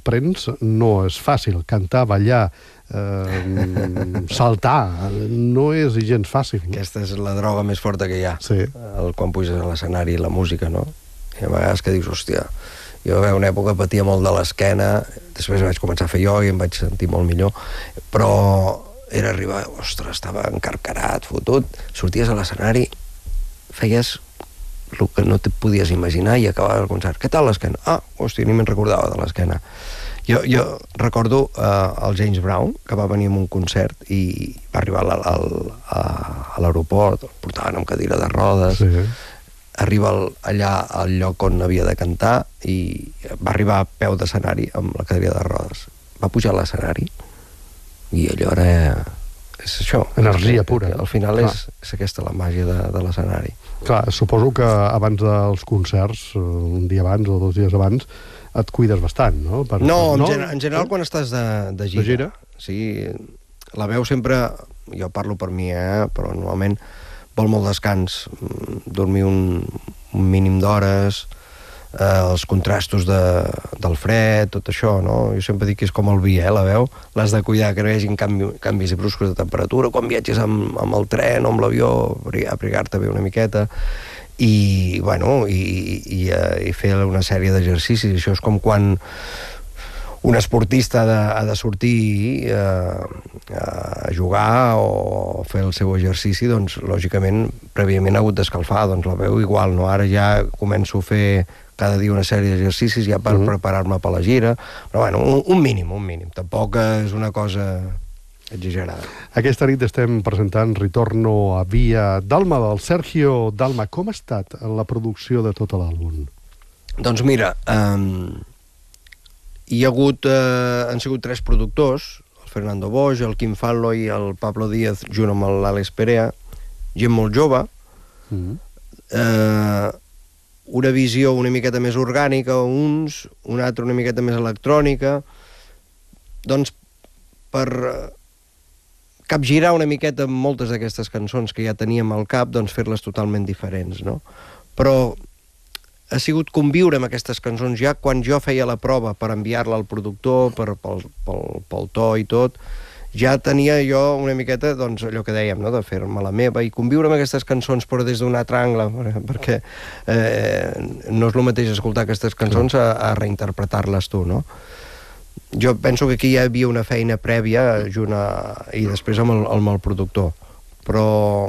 desprens no és fàcil. Cantar, ballar, saltar, no és gens fàcil. Aquesta és la droga més forta que hi ha, sí. Quan puges a l'escenari, la música, no? I a vegades que dius, hòstia, jo a una època patia molt de l'esquena, després vaig començar a fer ioga i em vaig sentir molt millor, però era arribar, ostres, estava encarcarat, fotut, sorties a l'escenari, feies el que no te podies imaginar i acabaves el concert. Què tal l'esquena? Ah, hòstia, ni me'n recordava de l'esquena. Jo recordo el James Brown, que va venir a un concert i va arribar a l'aeroport, el portaven amb cadira de rodes, sí. Arriba allà al lloc on havia de cantar i va arribar a peu d'escenari amb la cadira de rodes. Va pujar a l'escenari i allò era... és això. Energia pura. Al final és aquesta la màgia de l'escenari. Clar, suposo que abans dels concerts, un dia abans o 2 dies abans, et cuides bastant, no? En general quan estàs de gira. Sí, la veu sempre, jo parlo per mi, però normalment vol molt descans, dormir un mínim d'hores, els contrastos del fred, tot això, no? Jo sempre dic que és com el vi, la veu, l'has de cuidar, que no hi hagi canvis bruscos de temperatura, quan viatges amb el tren o amb l'avió, abrigar-te bé una miqueta, i, bueno, i fer una sèrie d'exercicis. Això és com quan un esportista ha de sortir a jugar o fer el seu exercici, doncs, lògicament, prèviament ha hagut d'escalfar, doncs la veu igual, no? Ara ja començo a fer cada dia una sèrie d'exercicis ja per preparar-me per la gira, però bueno, un mínim, tampoc és una cosa exagerada. Aquesta nit estem presentant Ritorno a Via Dalma, del Sergio Dalma. Com ha estat la producció de tot l'àlbum? Doncs mira, han sigut 3 productors, el Fernando Boix, el Quim Fallo i el Pablo Díaz, junt amb l'Àlex Perea, gent molt jove, una visió una miqueta més orgànica, una altra una miqueta més electrònica, doncs per capgirar una miqueta moltes d'aquestes cançons que ja teníem al cap, doncs fer-les totalment diferents, no? Però ha sigut conviure amb aquestes cançons ja quan jo feia la prova per enviar-la al productor, pel to i tot, ja tenia jo una miqueta, doncs, allò que dèiem, no?, de fer-me la meva i conviure amb aquestes cançons però des d'un altre angle, perquè no és el mateix escoltar aquestes cançons a reinterpretar-les tu, no? Jo penso que aquí hi havia una feina prèvia i després amb el productor, però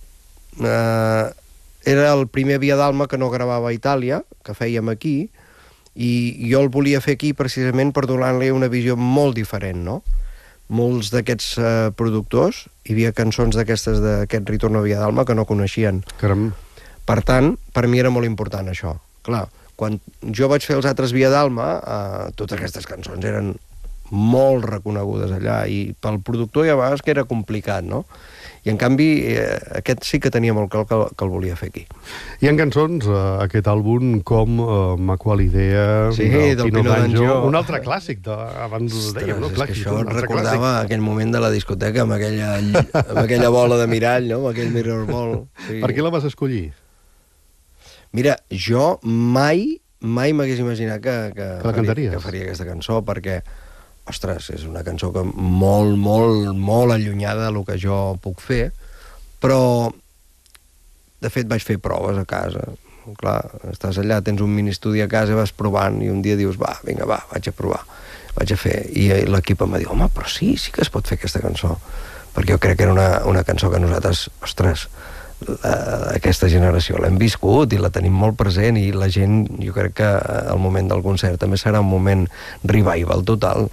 era el primer Via Dalma que no gravava a Itàlia, que fèiem aquí, i jo el volia fer aquí precisament per donar-li una visió molt diferent, no? Molts d'aquests productors, hi havia cançons d'aquestes d'aquest Ritorno a Via Dalma que no coneixien. Caram. Per tant, per mi era molt important això. Clar, quan jo vaig fer els altres Via Dalma, totes aquestes cançons eren molt reconegudes allà, i pel productor hi ha vegades que era complicat, no? I en canvi aquest sí que tenia molt clar que el volia fer aquí. Hi ha cançons aquest àlbum com Macual Idea, del Pino D'Angio, un altre clàssic, abans ho dèiem, no? És que això recordava aquell moment de la discoteca amb aquella bola de mirall, no? Amb aquell mirror ball. Sí. Per què la vas escollir? Mira, jo mai m'hagués imaginat que cantaries? Faria aquesta cançó, perquè ostres, és una cançó que molt, molt, molt allunyada del que jo puc fer, però de fet vaig fer proves a casa. Clar, estàs allà, tens un mini estudi a casa, vas provant i un dia dius, vinga, vaig a provar, vaig a fer, i l'equip em va dir, home, però sí que es pot fer aquesta cançó, perquè jo crec que era una cançó que nosaltres, ostres, aquesta generació l'hem viscut i la tenim molt present, i la gent, jo crec que el moment del concert també serà un moment revival total.